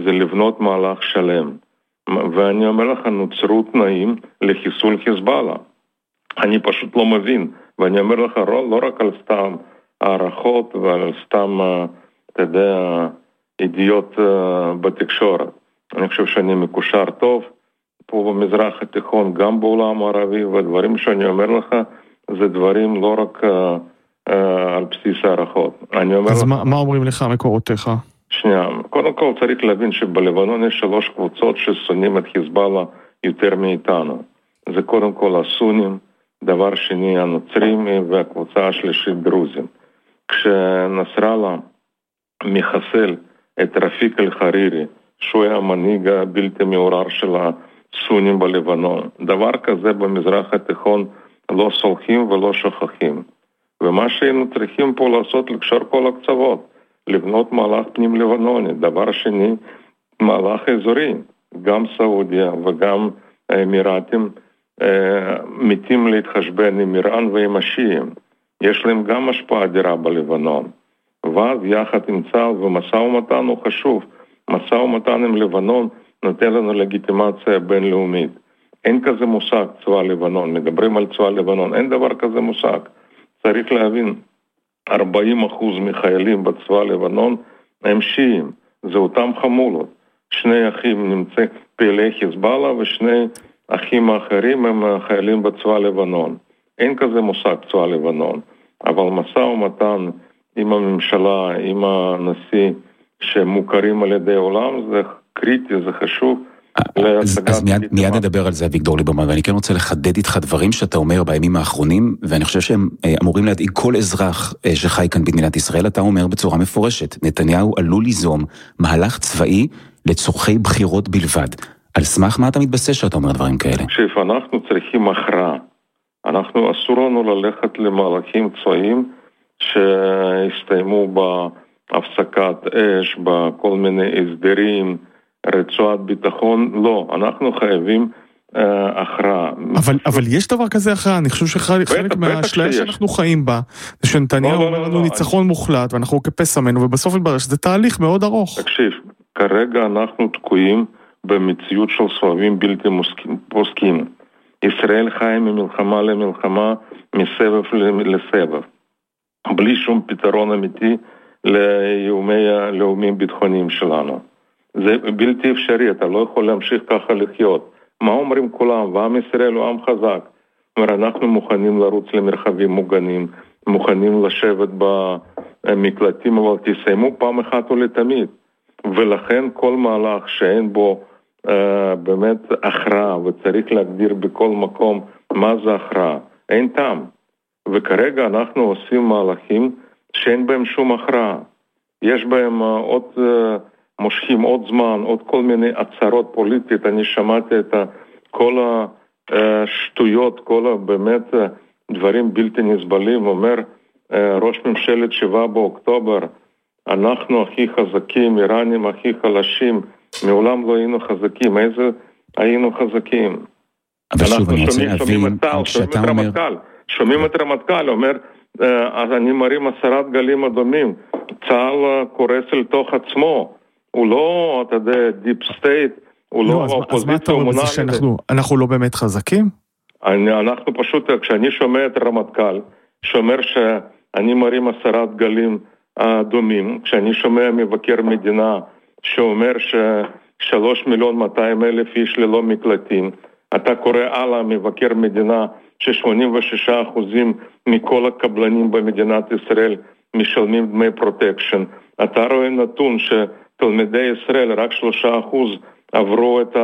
זה לבנות מהלך שלם. ואני אומר לך, נוצרו תנאים לחיסול חיזבאללה. אני פשוט לא מבין, ואני אומר לך, לא רק על סתם הערכות ועל סתם, אתה יודע, אידיוט בתקשורת. אני חושב שאני מקושר טוב פה במזרח התיכון, גם בעולם הערבי, והדברים שאני אומר לך, זה דברים לא רק על בסיס הערכות. אז מה אומרים לך מקורותיך? שנייה, קודם כל צריך להבין שבלבנון יש 3 קבוצות ששונאים את חיזבאללה יותר מאיתנו. זה קודם כל הסונים, דבר שני הנוצרים, והקבוצה השלישית דרוזים. כשנסראללה מחסל את רפיק אל-חרירי, שהוא היה המנהיג הבלתי מעורר של הסונים בלבנון, דבר כזה במזרח התיכון לא סולחים ולא שוכחים. ומה שהיינו צריכים פה לעשות, לקשור כל הקצוות, לבנות מהלך פנים לבנוני. דבר שני, מהלך אזורי. גם סעודיה וגם האמירתים מתים להתחשבן עם איראן ועם השיעים. יש להם גם השפעה אדירה בלבנון. ואז יחד עם צה"ל, ומשא ומתן הוא חשוב. משא ומתן עם לבנון נותן לנו לגיטימציה בינלאומית. אין כזה מושג צבא לבנון. מדברים על צבא לבנון. אין דבר כזה מושג. צריך להבין, 40% מחיילים בצבא לבנון הם שיעים. זה אותם חמולות. 2 אחים נמצאים פעילי חיזבאללה, ושני אחים האחרים הם חיילים בצבא לבנון. אין כזה מושג צבא לבנון. אבל משא ומתן עם הממשלה, עם הנשיא, שמוכרים על ידי העולם, זה קריטי, זה חשוב. אז מיד נדבר על זה, אביגדור ליברמן, ואני כן רוצה לחדד איתך דברים שאתה אומר בימים האחרונים, ואני חושב שהם אמורים להדאיג כל אזרח שחי כאן במדינת ישראל. אתה אומר בצורה מפורשת, נתניהו עלול ליזום מהלך צבאי לצורכי בחירות בלבד. על סמך מה אתה מתבסס שאתה אומר דברים כאלה? אנחנו צריכים הכרעה. אסור לנו ללכת למהלכים צבאיים שהסתיימו בהפסקת אש, בכל מיני הסדרים, רצועת ביטחון. לא, אנחנו חייבים הכרעה. אבל יש דבר כזה הכרעה. אני חושב שחלק מהאשליה שאנחנו חיים בה, זה שנתניהו אומר לנו ניצחון מוחלט, ואנחנו כפס עמנו, ובסוף התברר שזה תהליך מאוד ארוך. תקשיב, כרגע אנחנו תקועים במציאות של סבבים בלתי פוסקים. ישראל חי ממלחמה למלחמה, מסבב לסבב, בלי שום פתרון אמיתי לאיומי הלאומים ביטחוניים שלנו. זה בלתי אפשרי, אתה לא יכול להמשיך ככה לחיות. מה אומרים כולם? ועם ישראל הוא עם חזק. אנחנו מוכנים לרוץ למרחבים מוגנים, מוכנים לשבת במקלטים, אבל תסיימו פעם אחת ולתמיד. ולכן כל מהלך שאין בו באמת הכרעה, וצריך להגדיר בכל מקום מה זה הכרעה, אין טעם. וכרגע אנחנו עושים מהלכים שאין בהם שום הכרעה. יש בהם עוד מושכים עוד זמן, עוד כל מיני הצהרות פוליטית. אני שמעתי את כל השטויות, כל באמת דברים בלתי נסבלים. אומר ראש ממשלת 7 באוקטובר, אנחנו הכי חזקים, איראנים הכי חלשים, מעולם לא היינו חזקים. איזה היינו חזקים? אבל שוב, אני רוצה להבין, כשאתה אומר... שומעים את רמטכ"ל, אומר, אז אני מרים 10 דגלים אדומים. צה"ל קורס אל תוך עצמו. הוא לא, אתה יודע, דיפ סטייט, הוא לא האופוזיציה. אז מה אתה אומר בזה שאנחנו לא באמת חזקים? אנחנו פשוט, כשאני שומע את רמטכ"ל, שאומר שאני מרים 10 דגלים אדומים, כשאני שומע מבקר מדינה שאומר ש3,200,000 איש ללא מקלטים, אתה קורא הלאה מבקר מדינה ש86% מכל הקבלנים במדינת ישראל משלמים דמי פרוטקשן. אתה רואה נתון שתלמידי ישראל רק 3% עברו את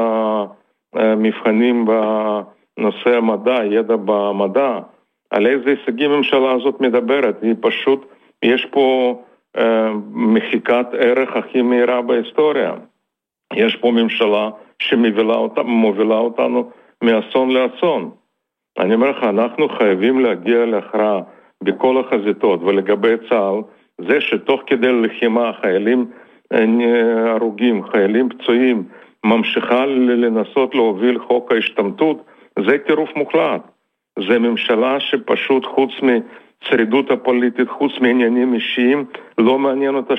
המבחנים בנושא המדע, ידע במדע. על איזה הישגים הממשלה הזאת מדברת? היא פשוט, יש פה מחיקת ערך הכי מהירה בהיסטוריה. יש פה ממשלה שמובילה אותנו מאסון לאסון. אני אומר לך, אנחנו חייבים להגיע להכרעה בכל החזיתות, ולגבי צה"ל, זה שתוך כדי לחימה חיילים הרוגים, חיילים פצועים, ממשיכה לנסות להוביל חוק ההשתמטות, זה טירוף מוחלט. זה ממשלה שפשוט חוץ משרידות הפוליטית, חוץ מעניינים אישיים, לא מעניין אותה